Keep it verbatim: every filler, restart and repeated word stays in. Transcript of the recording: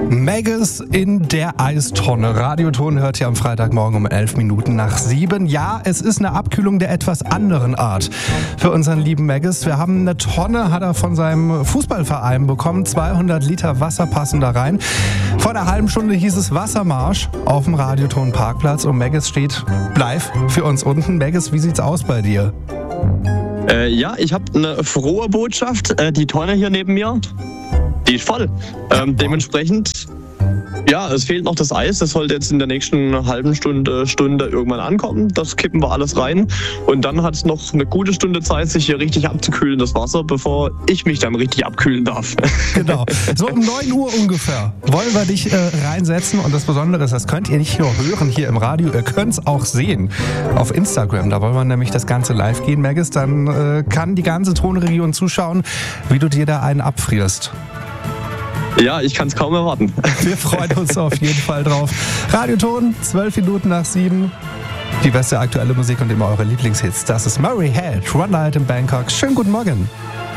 Maggis in der Eistonne. Radioton hört ihr am Freitagmorgen um elf Minuten nach sieben. Ja, es ist eine Abkühlung der etwas anderen Art für unseren lieben Maggis. Wir haben eine Tonne, hat er von seinem Fußballverein bekommen. zweihundert Liter Wasser passen da rein. Vor einer halben Stunde hieß es Wassermarsch auf dem Radioton Parkplatz und Maggis steht live für uns unten. Maggis, wie sieht's aus bei dir? Äh, ja, ich habe eine frohe Botschaft. Äh, die Tonne hier neben mir, die ist voll. Ähm, dementsprechend, ja, es fehlt noch das Eis. Das sollte jetzt in der nächsten halben Stunde, Stunde irgendwann ankommen. Das kippen wir alles rein. Und dann hat es noch eine gute Stunde Zeit, sich hier richtig abzukühlen, das Wasser, bevor ich mich dann richtig abkühlen darf. Genau. So um neun Uhr ungefähr wollen wir dich äh, reinsetzen. Und das Besondere ist, das könnt ihr nicht nur hören hier im Radio, ihr könnt es auch sehen auf Instagram. Da wollen wir nämlich das Ganze live gehen, Maggis. Dann äh, kann die ganze Tonregion zuschauen, wie du dir da einen abfrierst. Ja, ich kann es kaum erwarten. Wir freuen uns auf jeden Fall drauf. Radioton, zwölf Minuten nach sieben. Die beste aktuelle Musik und immer eure Lieblingshits. Das ist Murray Head, One Night in Bangkok. Schönen guten Morgen.